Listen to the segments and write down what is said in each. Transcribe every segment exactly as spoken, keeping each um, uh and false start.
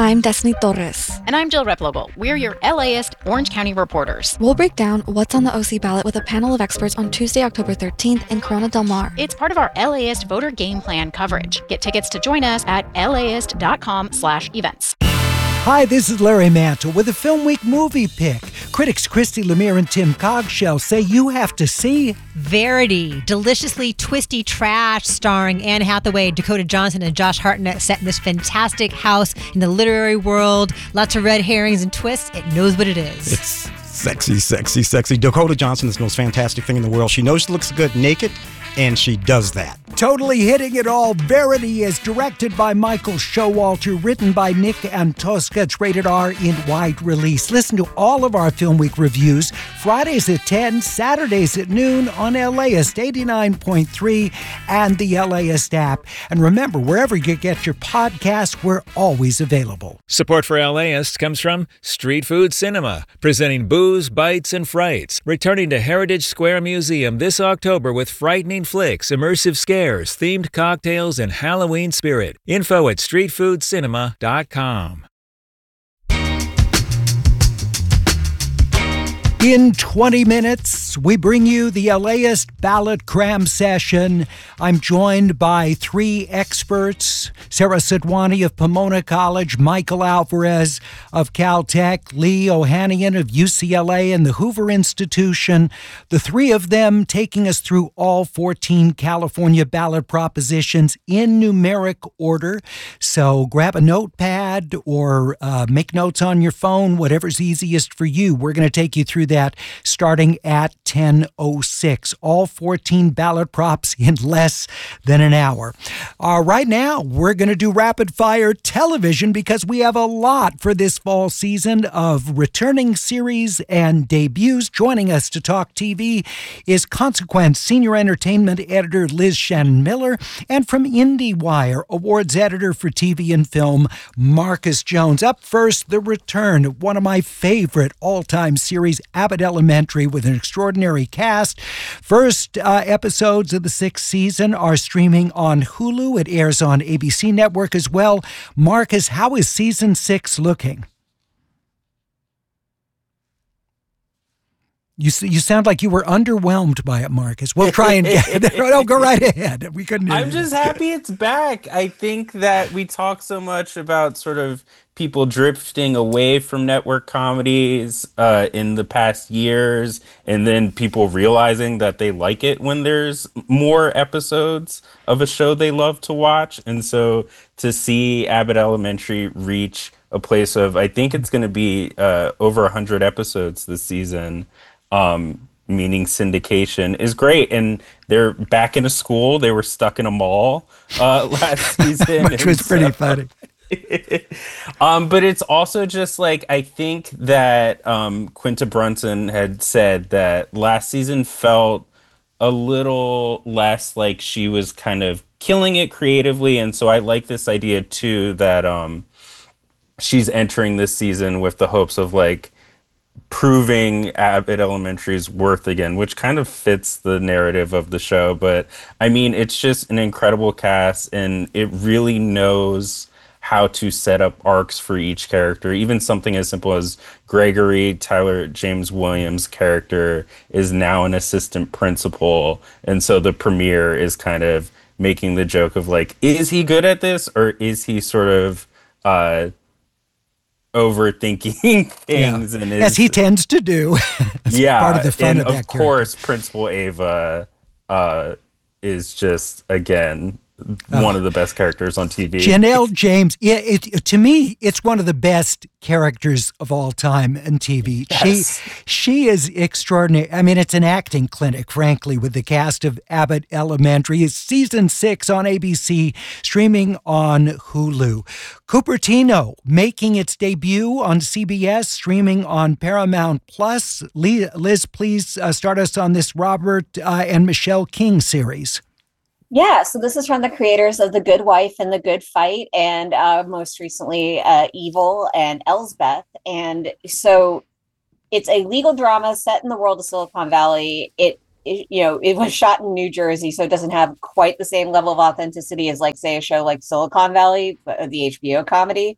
I'm Destiny Torres. And I'm Jill Replogle. We're your LAist Orange County reporters. We'll break down what's on the O C ballot with a panel of experts on Tuesday, October thirteenth in Corona Del Mar. It's part of our LAist voter game plan coverage. Get tickets to join us at laist.com slash events. Hi, this is Larry Mantle with a Film Week movie pick. Critics Christy Lemire and Tim Cogshell say you have to see Verity, deliciously twisty trash starring Anne Hathaway, Dakota Johnson, and Josh Hartnett, set in this fantastic house in the literary world. Lots of red herrings and twists. It knows what it is. It's sexy, sexy, sexy. Dakota Johnson is the most fantastic thing in the world. She knows she looks good naked, and she does that. Totally hitting it all. Verity is directed by Michael Showalter, written by Nick Antosca. It's rated R in wide release. Listen to all of our Film Week reviews Fridays at ten, Saturdays at noon on LAist eighty-nine point three and the LAist app. And remember, wherever you get your podcasts, we're always available. Support for LAist comes from Street Food Cinema, presenting Booze, Bites, and Frights. Returning to Heritage Square Museum this October with frightening flicks, immersive scares, themed cocktails, and Halloween spirit. Info at street food cinema dot com. In twenty minutes, we bring you the LAist Ballot Cram Session. I'm joined by three experts: Sarah Sidwani of Pomona College, Michael Alvarez of Caltech, Lee Ohanian of U C L A and the Hoover Institution. The three of them taking us through all fourteen California ballot propositions in numeric order. So grab a notepad or uh, make notes on your phone, whatever's easiest for you. We're going to take you through that that starting at ten oh six. All fourteen ballot props in less than an hour. Uh, right now, we're going to do rapid fire television because we have a lot for this fall season of returning series and debuts. Joining us to talk T V is Consequence Senior Entertainment Editor Liz Shannon Miller, and from IndieWire, Awards Editor for T V and Film Marcus Jones. Up first, the return of one of my favorite all-time series, Abbott Elementary, with an extraordinary cast. First uh, episodes of the sixth season are streaming on Hulu. It airs on A B C Network as well. Marcus, how is season six looking? You you sound like you were underwhelmed by it, Marcus. We'll try and get it. No, go right ahead. We couldn't. I'm just happy it's back. I think that we talk so much about sort of people drifting away from network comedies uh, in the past years, and then people realizing that they like it when there's more episodes of a show they love to watch. And so to see Abbott Elementary reach a place of, I think it's going to be uh, over one hundred episodes this season, um, meaning syndication, is great. And they're back in a school. They were stuck in a mall uh, last season. Which was pretty so funny. um, but it's also just like, I think that um, Quinta Brunson had said that last season felt a little less like she was kind of killing it creatively. And so I like this idea too, that um, she's entering this season with the hopes of like proving Abbott Elementary's worth again, which kind of fits the narrative of the show. But I mean, it's just an incredible cast, and it really knows how to set up arcs for each character. Even something as simple as Gregory, Tyler James Williams' character, is now an assistant principal. And so the premiere is kind of making the joke of like, is he good at this, or is he sort of uh, overthinking things? Yeah. And is, as he tends to do. Yeah, part of the fun and of, of that course, Principal Ava uh, is just, again, one of the best characters on T V. Janelle James, yeah, it, it, to me, it's one of the best characters of all time in T V. Yes. She she is extraordinary. I mean, it's an acting clinic, frankly, with the cast of Abbott Elementary. It's season six on A B C, streaming on Hulu. Cupertino making its debut on C B S, streaming on Paramount Plus. Liz, please uh, start us on this Robert uh, and Michelle King series. Yeah, so this is from the creators of The Good Wife and The Good Fight, and uh, most recently uh, Evil and Elsbeth. And so it's a legal drama set in the world of Silicon Valley. It, it, you know, it was shot in New Jersey, so it doesn't have quite the same level of authenticity as, like, say, a show like Silicon Valley, the H B O comedy.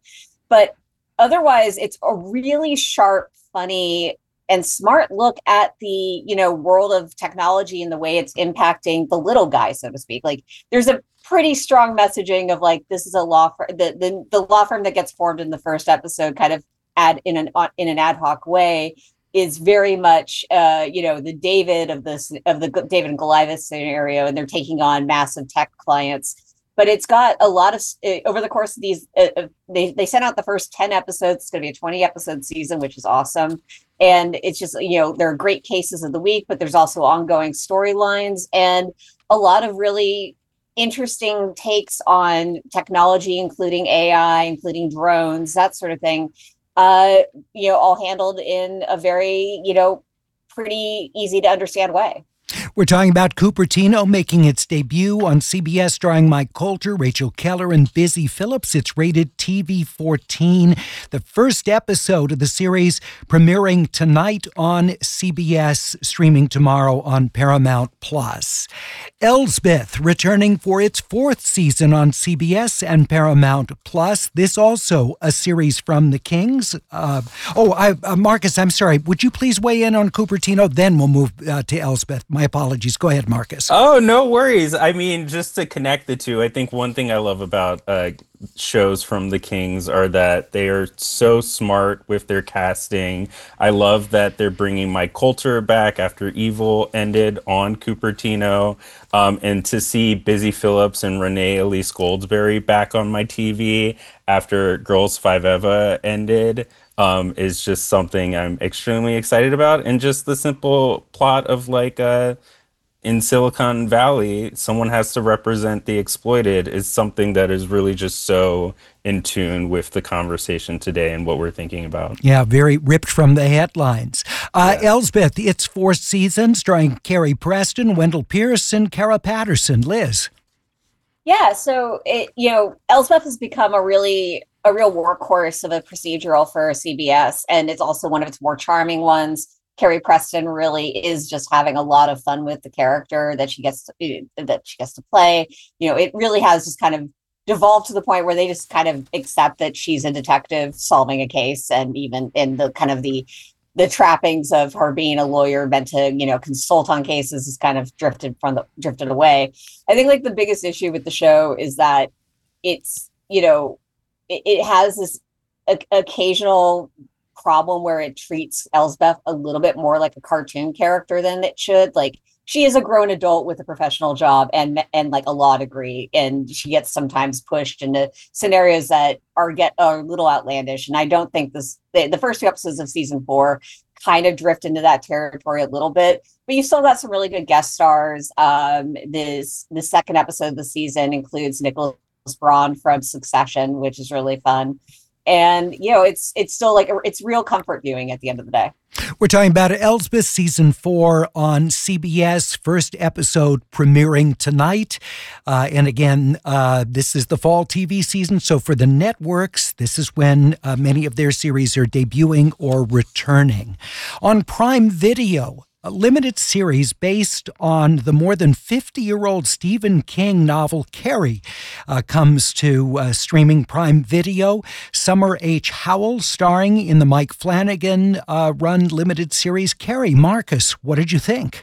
but otherwise, it's a really sharp, funny, and smart look at the, you know, world of technology and the way it's impacting the little guy, so to speak. Like, there's a pretty strong messaging of like, this is a law firm, the, the, the law firm that gets formed in the first episode kind of ad in an, in an ad hoc way is very much, uh, you know, the David of this, of the David and Goliath scenario, and they're taking on massive tech clients. But it's got a lot of, uh, over the course of these, uh, they, they sent out the first ten episodes. It's going to be a twenty episode season, which is awesome. And it's just, you know, there are great cases of the week, but there's also ongoing storylines and a lot of really interesting takes on technology, including A I, including drones, that sort of thing. Uh, you know, all handled in a very, you know, pretty easy to understand way. We're talking about Cupertino making its debut on C B S, starring Mike Colter, Rachel Keller, and Busy Phillips. It's rated T V fourteen. The first episode of the series premiering tonight on C B S, streaming tomorrow on Paramount Plus. Elsbeth returning for its fourth season on C B S and Paramount Plus. This also a series from the Kings. Uh, oh, I, uh, Marcus, I'm sorry. Would you please weigh in on Cupertino? Then we'll move uh, to Elsbeth. My apologies. Go ahead, Marcus. Oh, no worries. I mean, just to connect the two, I think one thing I love about uh, shows from the Kings are that they are so smart with their casting. I love that they're bringing Mike Colter back after Evil ended on Cupertino. Um, and to see Busy Phillips and Renee Elise Goldsberry back on my T V after Girls Five Eva ended um, is just something I'm extremely excited about. And just the simple plot of like uh, in Silicon Valley, someone has to represent the exploited is something that is really just so in tune with the conversation today and what we're thinking about. Yeah, very ripped from the headlines. Uh, yeah. Elsbeth, it's fourth season, starring Carrie Preston, Wendell Pierce, and Kara Patterson. Liz. Yeah, so it, you know, Elsbeth has become a really a real workhorse of a procedural for C B S, and it's also one of its more charming ones. Carrie Preston really is just having a lot of fun with the character that she gets to, that she gets to play. You know, it really has just kind of devolved to the point where they just kind of accept that she's a detective solving a case, and even in the kind of the the trappings of her being a lawyer meant to, you know, consult on cases is kind of drifted from the drifted away. I think like the biggest issue with the show is that it's, you know, it, it has this a, occasional problem where it treats Elsbeth a little bit more like a cartoon character than it should. Like, she is a grown adult with a professional job and and like a law degree, and she gets sometimes pushed into scenarios that are get are a little outlandish. And I don't think this the, the first two episodes of season four kind of drift into that territory a little bit, but you still got some really good guest stars. Um, this the second episode of the season includes Nicholas Braun from Succession, which is really fun. And, you know, it's it's still like it's real comfort viewing at the end of the day. We're talking about Elsbeth season four on C B S, first episode premiering tonight. Uh, and again, uh, this is the fall T V season. So for the networks, this is when uh, many of their series are debuting or returning. On Prime Video, a limited series based on the more than fifty-year-old Stephen King novel Carrie uh, comes to uh, streaming Prime Video. Summer H. Howell starring in the Mike Flanagan uh, run limited series Carrie. Marcus, what did you think?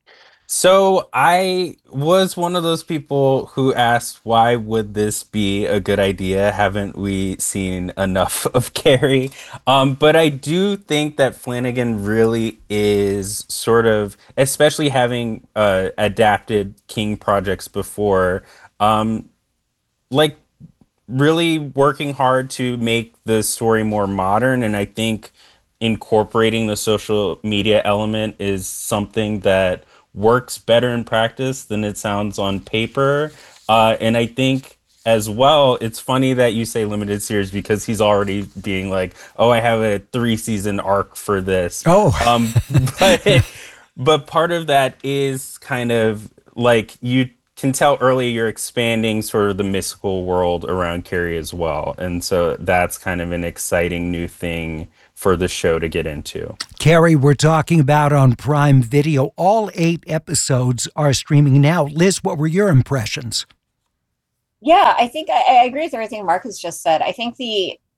So I was one of those people who asked, why would this be a good idea? Haven't we seen enough of Carrie? Um, but I do think that Flanagan really is sort of, especially having uh, adapted King projects before, um, like really working hard to make the story more modern. And I think incorporating the social media element is something that works better in practice than it sounds on paper. Uh, and I think as well, it's funny that you say limited series because he's already being like, oh, I have a three season arc for this. Oh, um, but, but part of that is kind of like you can tell early you're expanding sort of the mystical world around Carrie as well. And so that's kind of an exciting new thing for the show to get into. Carrie, we're talking about on Prime Video. All eight episodes are streaming now. Liz, what were your impressions? Yeah, I think I, I agree with everything Marcus just said. I think the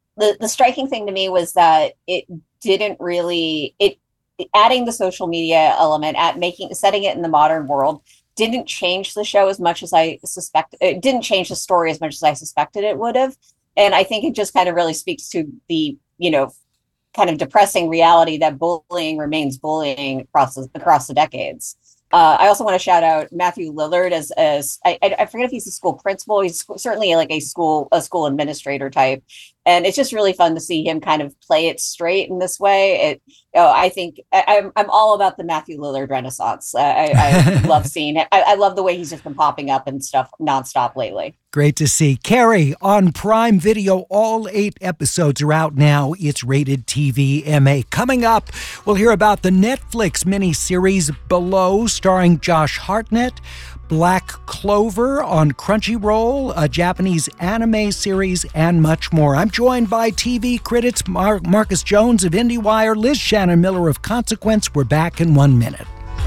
the, the striking thing to me was that it didn't really it adding the social media element at making setting it in the modern world didn't change the show as much as I suspect. It didn't change the story as much as I suspected it would have. And I think it just kind of really speaks to the, you know, kind of depressing reality that bullying remains bullying across the, across the decades. Uh, I also want to shout out Matthew Lillard as as I, I forget if he's a school principal. He's certainly like a school a school administrator type, and it's just really fun to see him kind of play it straight in this way. It, oh, I think I, I'm I'm all about the Matthew Lillard renaissance. I, I love seeing it. I, I love the way he's just been popping up and stuff nonstop lately. Great to see. Carrie, on Prime Video, all eight episodes are out now. It's rated T V M A. Coming up, we'll hear about the Netflix miniseries Below, starring Josh Hartnett, Black Clover on Crunchyroll, a Japanese anime series, and much more. I'm joined by T V critics Mar- Marcus Jones of IndieWire, Liz Shannon Miller of Consequence. We're back in one minute.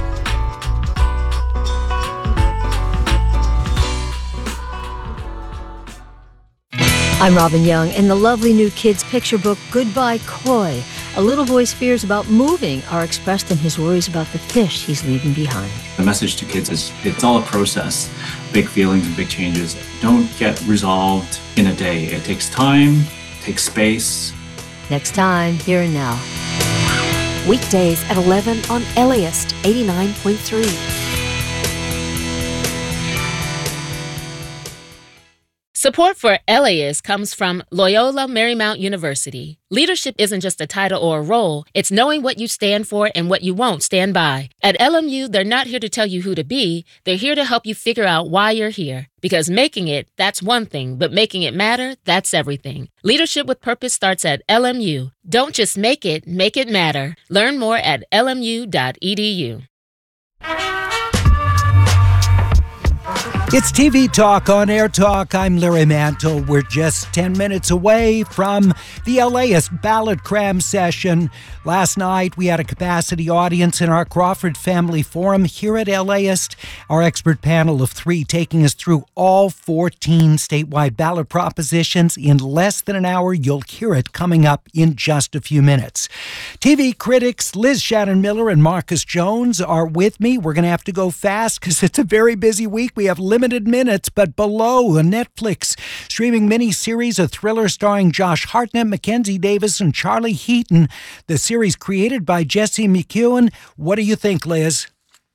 I'm Robin Young. In the lovely new kids' picture book, Goodbye Koi, a little boy's fears about moving are expressed in his worries about the fish he's leaving behind. The message to kids is it's all a process. Big feelings and big changes don't get resolved in a day. It takes time, takes space. Next time, Here and Now. Weekdays at eleven on Eliast eighty-nine point three. Support for LAist comes from Loyola Marymount University. Leadership isn't just a title or a role, it's knowing what you stand for and what you won't stand by. At L M U, they're not here to tell you who to be, they're here to help you figure out why you're here. Because making it, that's one thing, but making it matter, that's everything. Leadership with Purpose starts at L M U. Don't just make it, make it matter. Learn more at L M U dot E D U. It's T V Talk on Air Talk. I'm Larry Mantle. We're just ten minutes away from the LAist Ballot Cram session. Last night, we had a capacity audience in our Crawford Family Forum here at LAist. Our expert panel of three taking us through all fourteen statewide ballot propositions in less than an hour. You'll hear it coming up in just a few minutes. T V critics Liz Shannon Miller and Marcus Jones are with me. We're going to have to go fast because it's a very busy week. We have limited Limited minutes, but Below, a Netflix streaming miniseries, a thriller starring Josh Hartnett, Mackenzie Davis, and Charlie Heaton. The series created by Jesse McEwen. What do you think, Liz?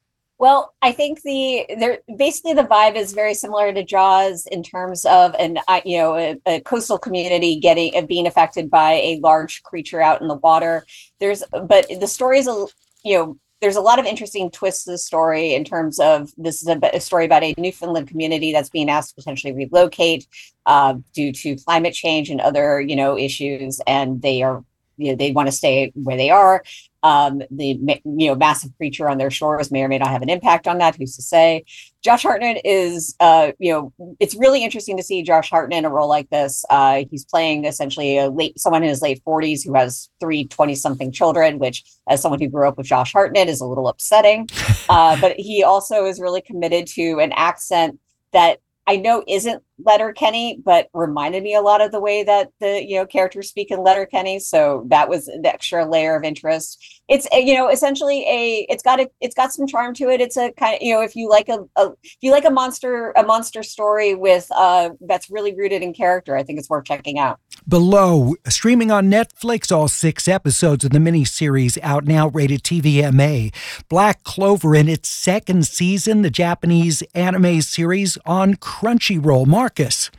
Well, I think the there basically the vibe is very similar to Jaws in terms of an you know a, a coastal community getting uh, being affected by a large creature out in the water. There's but the story is a you know. There's a lot of interesting twists to the story in terms of this is a, a story about a Newfoundland community that's being asked to potentially relocate uh, due to climate change and other, you know, issues. And they are, you know, they want to stay where they are. Um, the, you know, massive creature on their shores may or may not have an impact on that. Who's to say? Josh Hartnett is, uh, you know, it's really interesting to see Josh Hartnett in a role like this. Uh, he's playing essentially a late, someone in his late forties who has three twenty-something children, which, as someone who grew up with Josh Hartnett, is a little upsetting. Uh, but he also is really committed to an accent that I know isn't Letterkenny, but reminded me a lot of the way that the you know characters speak in Letterkenny. So that was the extra layer of interest. It's a, you know essentially a it's got a it's got some charm to it. It's a kind of you know if you like a, a if you like a monster a monster story with uh that's really rooted in character, I think it's worth checking out. Below, streaming on Netflix, all six episodes of the miniseries out now, rated T V M A. Black Clover in its second season, the Japanese anime series on Crunchyroll. Marcus.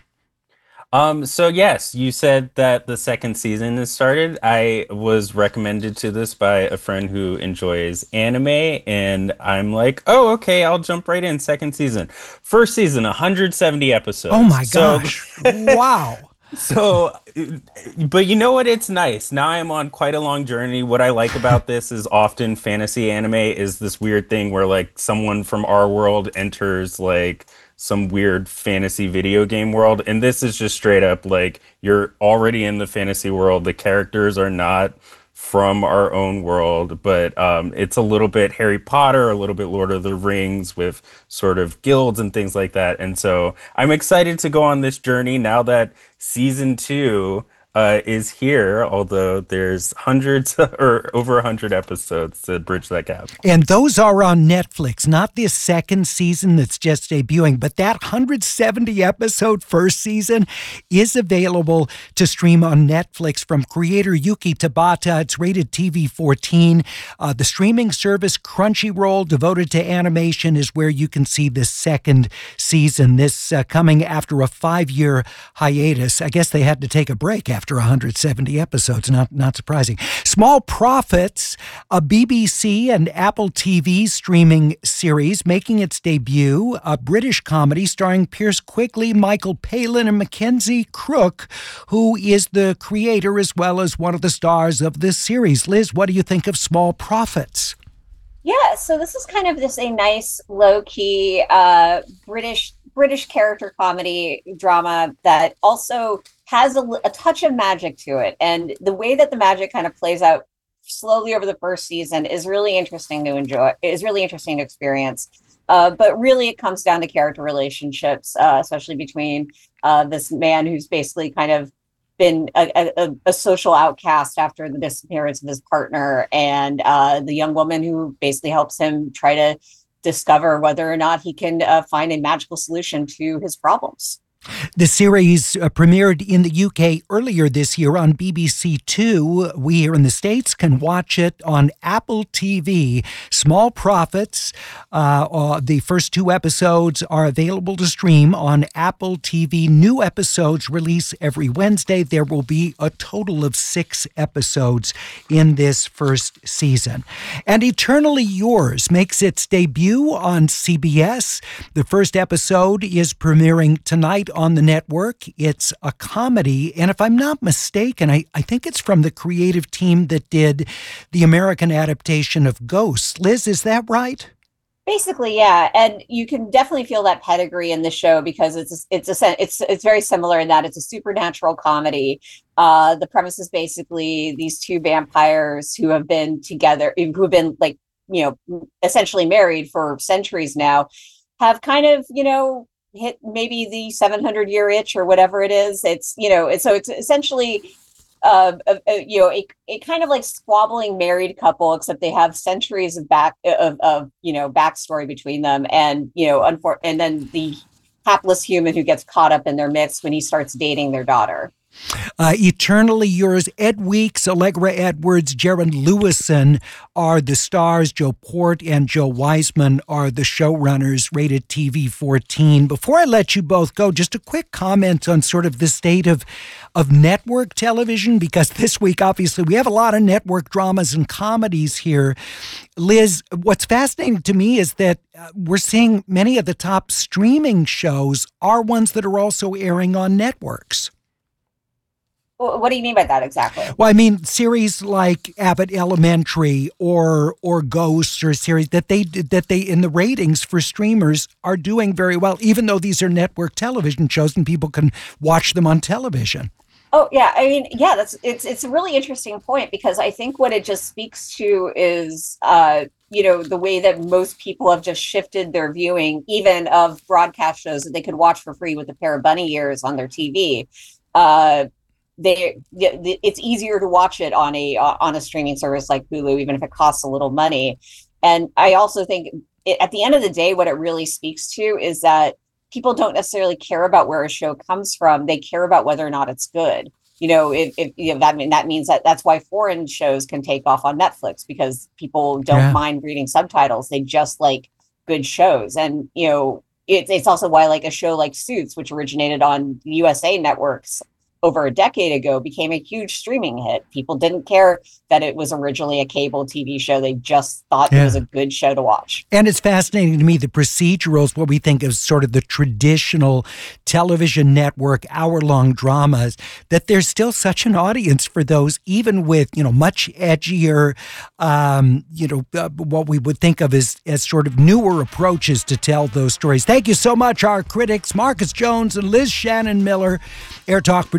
Um, so yes, you said that the second season has started. I was recommended to this by a friend who enjoys anime, and I'm like, oh, okay, I'll jump right in. Second season. First season, one hundred seventy episodes. Oh my so, gosh. Wow. So, but you know what? It's nice. Now I'm on quite a long journey. What I like about this is often fantasy anime is this weird thing where like someone from our world enters like some weird fantasy video game world. And this is just straight up like you're already in the fantasy world. The characters are not from our own world, but um, it's a little bit Harry Potter, a little bit Lord of the Rings with sort of guilds and things like that. And so I'm excited to go on this journey now that season two uh, is here, although there's hundreds or over a hundred episodes to bridge that gap. And those are on Netflix, not this second season that's just debuting, but that one hundred seventy episode first season is available to stream on Netflix from creator Yuki Tabata. It's rated T V fourteen. Uh, the streaming service Crunchyroll, devoted to animation, is where you can see the second season. This uh, coming after a five-year hiatus. I guess they had to take a break after one hundred seventy episodes. Not not surprising. Small Profits, a B B C and Apple T V streaming series making its debut, a British comedy starring Pierce Quigley, Michael Palin, and Mackenzie Crook, who is the creator as well as one of the stars of this series. Liz, what do you think of Small Profits? Yeah, so this is kind of this a nice low-key uh, British British character comedy drama that also has a, a touch of magic to it. And the way that the magic kind of plays out slowly over the first season is really interesting to enjoy, is really interesting to experience. Uh, but really, it comes down to character relationships, uh, especially between uh, this man who's basically kind of been a, a, a social outcast after the disappearance of his partner, and uh, the young woman who basically helps him try to discover whether or not he can uh, find a magical solution to his problems. The series uh, premiered in the U K earlier this year on B B C Two. We here in the States can watch it on Apple T V. Small Profits, uh, uh, the first two episodes are available to stream on Apple T V. New episodes release every Wednesday. There will be a total of six episodes in this first season. And Eternally Yours makes its debut on C B S. The first episode is premiering tonight on the network. It's a comedy, and if I'm not mistaken, I, I think it's from the creative team that did the American adaptation of Ghosts. Liz, is that right? Basically, yeah, and you can definitely feel that pedigree in the show because it's it's a it's it's very similar in that it's a supernatural comedy. Uh, the premise is basically these two vampires who have been together, who have been like you know essentially married for centuries now, have kind of you know. hit maybe the seven hundred year itch or whatever it is. It's, you know, it's, so it's essentially, uh, a, a, you know, a, a kind of like squabbling married couple, except they have centuries of back of, of, you know, backstory between them. And, you know, unfor- and then the hapless human who gets caught up in their midst when he starts dating their daughter. Uh, Eternally Yours, Ed Weeks, Allegra Edwards, Jaron Lewison are the stars. Joe Port and Joe Wiseman are the showrunners, rated T V fourteen. Before I let you both go, just a quick comment on sort of the state of, of network television, because this week, obviously, we have a lot of network dramas and comedies here. Liz, what's fascinating to me is that uh, we're seeing many of the top streaming shows are ones that are also airing on networks. What do you mean by that exactly? Well, I mean, series like Abbott Elementary or or Ghosts, or series that they that they in the ratings for streamers are doing very well, even though these are network television shows and people can watch them on television. Oh yeah, I mean, yeah, that's it's it's a really interesting point, because I think what it just speaks to is uh, you know, the way that most people have just shifted their viewing, even of broadcast shows that they could watch for free with a pair of bunny ears on their T V. Uh, They, it's easier to watch it on a on a streaming service like Hulu, even if it costs a little money. And I also think it, at the end of the day, what it really speaks to is that people don't necessarily care about where a show comes from. They care about whether or not it's good. You know, if, if you know that mean that means that that's why foreign shows can take off on Netflix, because people don't yeah. mind reading subtitles. They just like good shows. And you know, it's it's also why like a show like Suits, which originated on U S A networks over a decade ago, became a huge streaming hit. People didn't care that it was originally a cable T V show. They just thought yeah. it was a good show to watch. And it's fascinating to me, the procedurals, what we think of sort of the traditional television network hour-long dramas, that there's still such an audience for those, even with, you know, much edgier, um, you know, uh, what we would think of as, as sort of newer approaches to tell those stories. Thank you so much, our critics, Marcus Jones and Liz Shannon Miller. Air Talk producer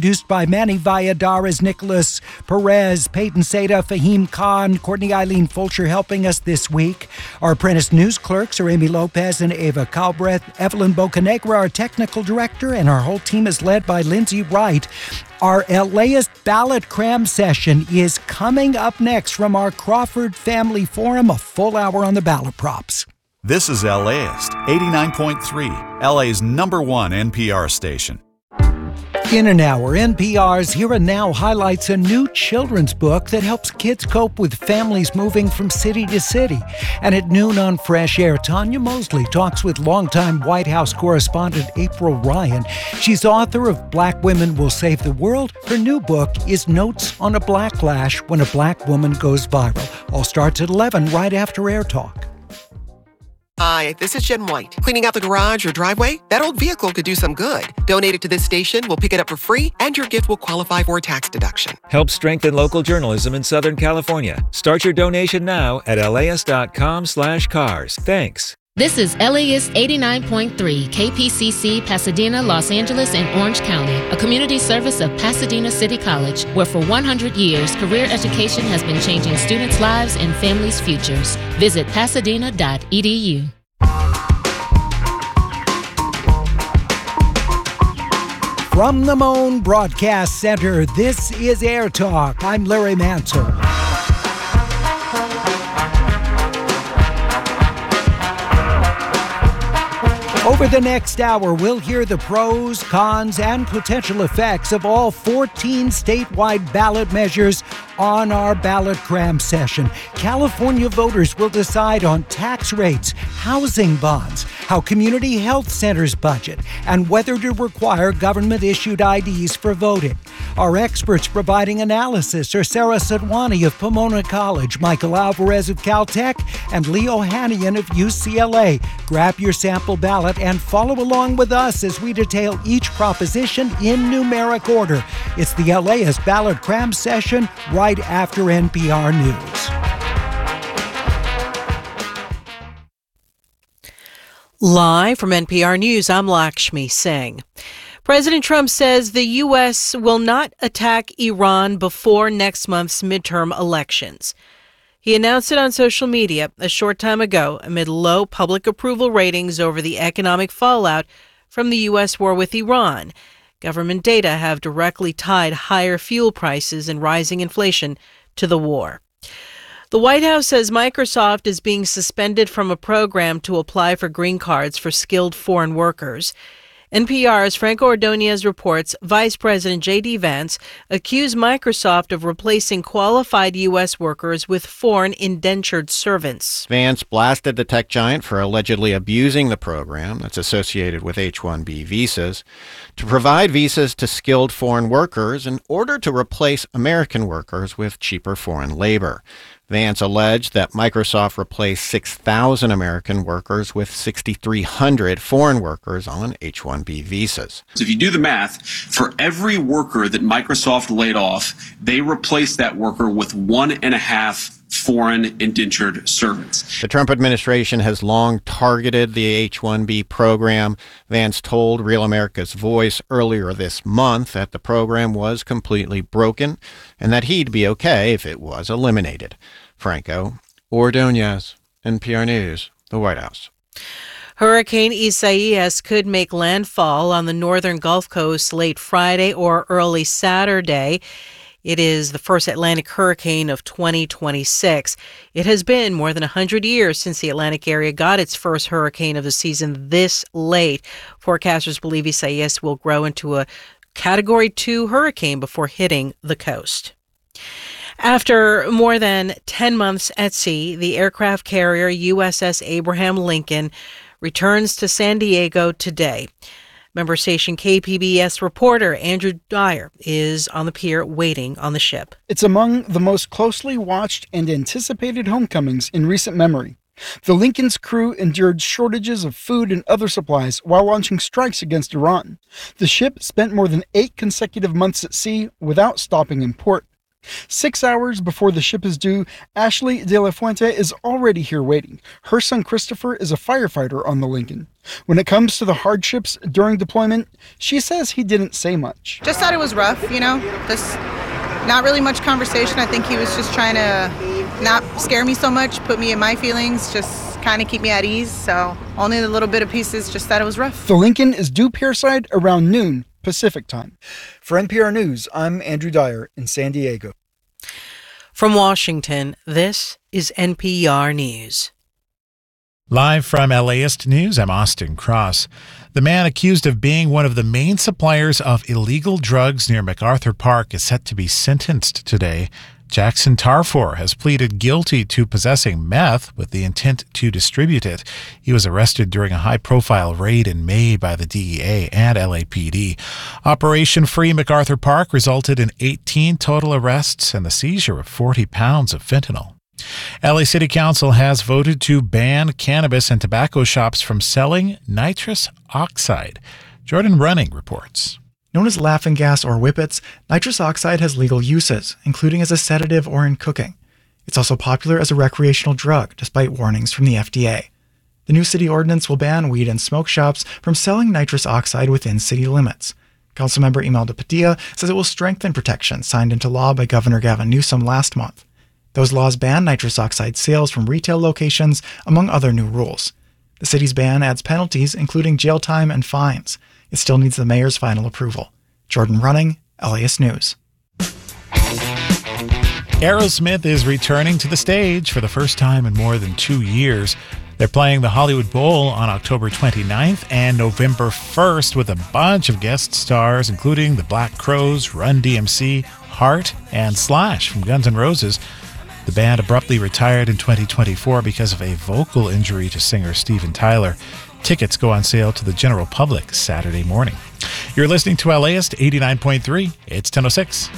produced by Manny Valladares, Nicholas Perez, Peyton Seda, Fahim Khan, Courtney Eileen Fulcher helping us this week. Our apprentice news clerks are Amy Lopez and Ava Calbreth. Evelyn Bocanegra, our technical director, and our whole team is led by Lindsay Wright. Our LAist ballot cram session is coming up next from our Crawford Family Forum, a full hour on the ballot props. This is LAist, eighty-nine point three, L A's number one N P R station. In an hour, N P R's Here and Now highlights a new children's book that helps kids cope with families moving from city to city. And at noon on Fresh Air, Tanya Mosley talks with longtime White House correspondent April Ryan. She's author of Black Women Will Save the World. Her new book is Notes on a Blacklash When a Black Woman Goes Viral. All starts at eleven right after Air Talk. Hi, this is Jen White. Cleaning out the garage or driveway? That old vehicle could do some good. Donate it to this station, we'll pick it up for free, and your gift will qualify for a tax deduction. Help strengthen local journalism in Southern California. Start your donation now at laist.com slash cars. Thanks. This is LAist eighty-nine point three, K P C C, Pasadena, Los Angeles, and Orange County, a community service of Pasadena City College, where for one hundred years, career education has been changing students' lives and families' futures. Visit pasadena dot e d u. From the Moan Broadcast Center, this is Air Talk. I'm Larry Mansell. Over the next hour, we'll hear the pros, cons, and potential effects of all fourteen statewide ballot measures on our ballot cram session. California voters will decide on tax rates, housing bonds, how community health centers budget, and whether to require government-issued I Ds for voting. Our experts providing analysis are Sarah Sadwani of Pomona College, Michael Alvarez of Caltech, and Leo Hannian of U C L A. Grab your sample ballot and follow along with us as we detail each proposition in numeric order. It's the LAist Ballot Cram Session right after N P R News. Live from N P R News, I'm Lakshmi Singh. President Trump says the U S will not attack Iran before next month's midterm elections. He announced it on social media a short time ago amid low public approval ratings over the economic fallout from the U S war with Iran. Government data have directly tied higher fuel prices and rising inflation to the war. The White House says Microsoft is being suspended from a program to apply for green cards for skilled foreign workers. N P R's Franco Ordonez reports Vice President J D Vance accused Microsoft of replacing qualified U S workers with foreign indentured servants. Vance blasted the tech giant for allegedly abusing the program that's associated with H one B visas to provide visas to skilled foreign workers in order to replace American workers with cheaper foreign labor. Vance alleged that Microsoft replaced six thousand American workers with six thousand three hundred foreign workers on H one B visas. So if you do the math, for every worker that Microsoft laid off, they replaced that worker with one and a half foreign indentured servants. The Trump administration has long targeted the H one B program. Vance told Real America's Voice earlier this month that the program was completely broken and that he'd be okay if it was eliminated. Franco Ordonez, N P R News, the White House. Hurricane Isaias could make landfall on the northern Gulf Coast late Friday or early Saturday. It is the first Atlantic hurricane of twenty twenty-six. It has been more than one hundred years since the Atlantic area got its first hurricane of the season this late. Forecasters believe Isaias will grow into a Category two hurricane before hitting the coast. After more than ten months at sea, the aircraft carrier U S S Abraham Lincoln returns to San Diego today. Member station K P B S reporter Andrew Dyer is on the pier waiting on the ship. It's among the most closely watched and anticipated homecomings in recent memory. The Lincoln's crew endured shortages of food and other supplies while launching strikes against Iran. The ship spent more than eight consecutive months at sea without stopping in port. Six hours before the ship is due, Ashley De La Fuente is already here waiting. Her son Christopher is a firefighter on the Lincoln. When it comes to the hardships during deployment, she says he didn't say much. Just thought it was rough, you know, just not really much conversation. I think he was just trying to not scare me so much, put me in my feelings, just kind of keep me at ease. So only the little bit of pieces, just thought it was rough. The Lincoln is due pierside around noon Pacific time. For N P R News, I'm Andrew Dyer in San Diego. From Washington, this is N P R News. Live from LAist News, I'm Austin Cross. The man accused of being one of the main suppliers of illegal drugs near MacArthur Park is set to be sentenced today. Jackson Tarfor has pleaded guilty to possessing meth with the intent to distribute it. He was arrested during a high-profile raid in May by the D E A and L A P D. Operation Free MacArthur Park resulted in eighteen total arrests and the seizure of forty pounds of fentanyl. L A City Council has voted to ban cannabis and tobacco shops from selling nitrous oxide. Jordan Running reports. Known as laughing gas or whippets, nitrous oxide has legal uses, including as a sedative or in cooking. It's also popular as a recreational drug, despite warnings from the F D A. The new city ordinance will ban weed and smoke shops from selling nitrous oxide within city limits. Councilmember Imelda Padilla says it will strengthen protections signed into law by Governor Gavin Newsom last month. Those laws ban nitrous oxide sales from retail locations, among other new rules. The city's ban adds penalties, including jail time and fines. It still needs the mayor's final approval. Jordan Running, LAist News. Aerosmith is returning to the stage for the first time in more than two years. They're playing the Hollywood Bowl on October twenty-ninth and November first with a bunch of guest stars, including the Black Crowes, Run D M C, Heart, and Slash from Guns N' Roses. The band abruptly retired in twenty twenty-four because of a vocal injury to singer Steven Tyler. Tickets go on sale to the general public Saturday morning. You're listening to LAist eighty-nine point three. It's ten oh six.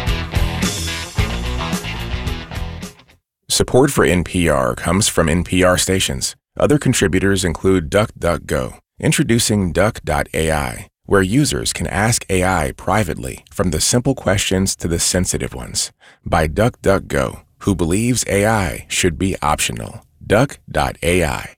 Support for N P R comes from N P R stations. Other contributors include DuckDuckGo, introducing Duck dot A I, where users can ask A I privately from the simple questions to the sensitive ones, by DuckDuckGo, who believes A I should be optional. Duck dot A I.